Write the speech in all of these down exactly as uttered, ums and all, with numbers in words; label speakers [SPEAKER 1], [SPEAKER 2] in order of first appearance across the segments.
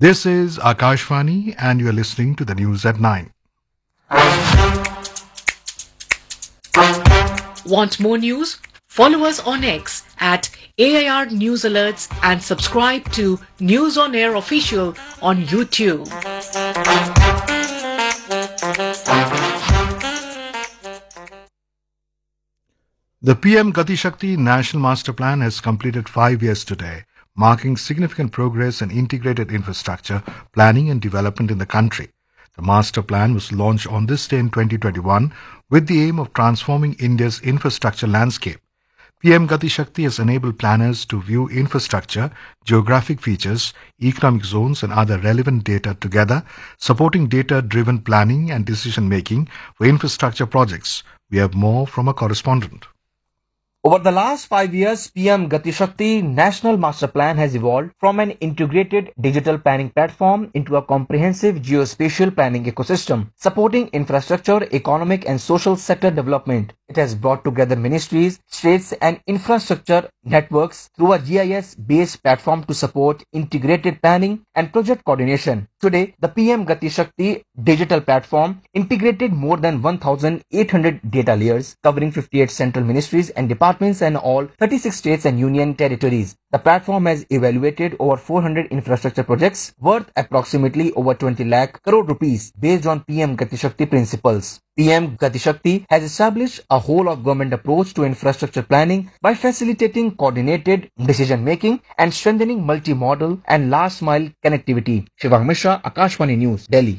[SPEAKER 1] This is Akashvani, and you are listening to the news at nine.
[SPEAKER 2] Want more news? Follow us on X at A I R News Alerts and subscribe to News on Air Official on YouTube.
[SPEAKER 1] The P M Gati Shakti National Master Plan has completed five years today, marking significant progress in integrated infrastructure, planning and development in the country. The master plan was launched on this day in twenty twenty-one with the aim of transforming India's infrastructure landscape. P M Gati Shakti has enabled planners to view infrastructure, geographic features, economic zones and other relevant data together, supporting data-driven planning and decision-making for infrastructure projects. We have more from a correspondent.
[SPEAKER 3] Over the last five years, P M Gati Shakti National Master Plan has evolved from an integrated digital planning platform into a comprehensive geospatial planning ecosystem, supporting infrastructure, economic and social sector development. It has brought together ministries, states and infrastructure networks through a G I S-based platform to support integrated planning and project coordination. Today, the P M Gati Shakti digital platform integrated more than one thousand eight hundred data layers covering fifty-eight central ministries and departments and all thirty-six states and union territories. The platform has evaluated over four hundred infrastructure projects worth approximately over twenty lakh crore rupees based on P M Gati Shakti principles. P M Gati Shakti has established a whole of government approach to infrastructure planning by facilitating coordinated decision making and strengthening multimodal and last mile connectivity. Shivang Mishra, Akashvani News, Delhi.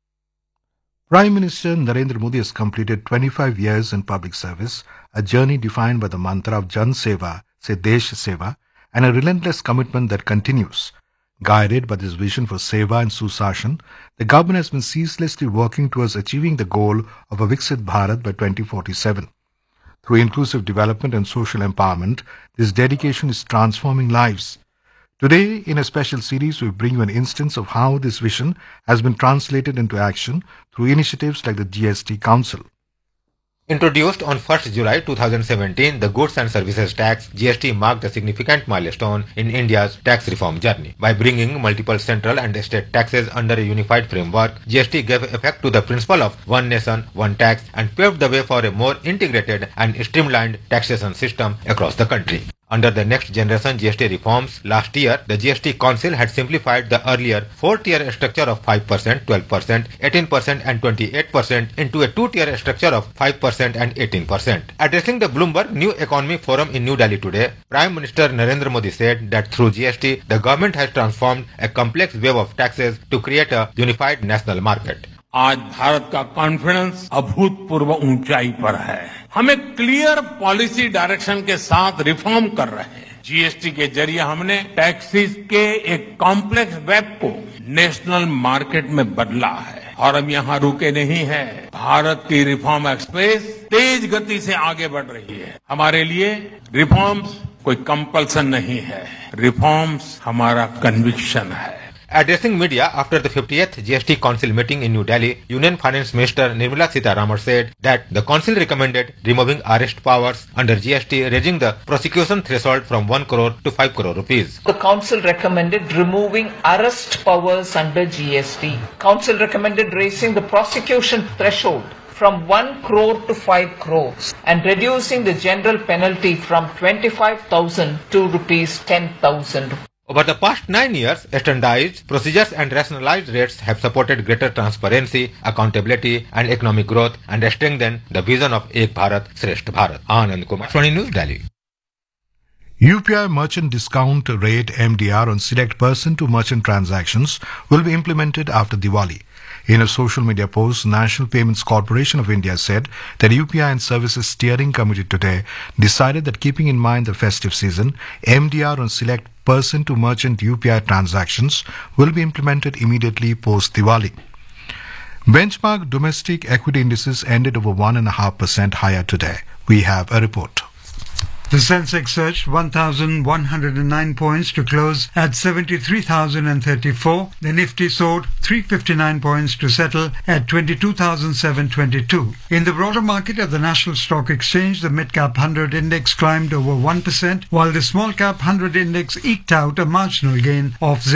[SPEAKER 1] Prime Minister Narendra Modi has completed twenty-five years in public service, a journey defined by the mantra of Jan Seva, se Desh Seva, and a relentless commitment that continues. Guided by this vision for Seva and Susashan, the government has been ceaselessly working towards achieving the goal of a Viksit Bharat by twenty forty-seven. Through inclusive development and social empowerment, this dedication is transforming lives. Today, in a special series, we bring you an instance of how this vision has been translated into action through initiatives like the G S T Council.
[SPEAKER 4] Introduced on first July two thousand seventeen, the Goods and Services Tax G S T marked a significant milestone in India's tax reform journey. By bringing multiple central and state taxes under a unified framework, G S T gave effect to the principle of one nation, one tax and paved the way for a more integrated and streamlined taxation system across the country. Under the next generation G S T reforms, last year, the G S T Council had simplified the earlier four-tier structure of five percent, twelve percent, eighteen percent and twenty-eight percent into a two-tier structure of five percent and eighteen percent. Addressing the Bloomberg New Economy Forum in New Delhi today, Prime Minister Narendra Modi said that through G S T, the government has transformed a complex web of taxes to create a unified national market.
[SPEAKER 5] आज भारत का confidence अभूतपूर्व ऊंचाई पर है। हम एक clear policy direction के साथ रिफॉर्म कर रहे हैं। जीएसटी के जरिए हमने टैक्सेस के एक कॉम्प्लेक्स वेब को नेशनल मार्केट में बदला है और हम यहाँ रुके नहीं हैं। भारत की रिफॉर्म एक्सप्रेस तेज गति से आगे बढ़ रही है। हमारे लिए रिफॉर्म्स कोई कंपल्सन नहीं है, रिफॉर्म्स हमारा कन्विक्शन है।
[SPEAKER 4] Addressing media after the fiftieth G S T Council meeting in New Delhi, Union Finance Minister Nirmala Sitharaman said that the Council recommended removing arrest powers under G S T, raising the prosecution threshold from one crore to five crore rupees.
[SPEAKER 6] The Council recommended removing arrest powers under G S T. Council recommended raising the prosecution threshold from one crore to five crores and reducing the general penalty from twenty-five thousand to rupees ten thousand.
[SPEAKER 4] Over the past nine years, standardized procedures and rationalized rates have supported greater transparency, accountability and economic growth and strengthened the vision of Ek Bharat, Shresth Bharat. Anand Kumar, Akashvani News, Delhi.
[SPEAKER 1] U P I merchant discount rate M D R on select person-to-merchant transactions will be implemented after Diwali. In a social media post, National Payments Corporation of India said that U P I and Services Steering Committee today decided that keeping in mind the festive season, M D R on select person-to-merchant U P I transactions will be implemented immediately post-Diwali. Benchmark domestic equity indices ended over one point five percent higher today. We have a report.
[SPEAKER 7] The Sensex surged one thousand one hundred nine points to close at seventy-three thousand thirty-four. The Nifty soared three hundred fifty-nine points to settle at twenty-two thousand seven hundred twenty-two. In the broader market at the National Stock Exchange, the Mid-Cap one hundred index climbed over one percent, while the Small-Cap one hundred index eked out a marginal gain of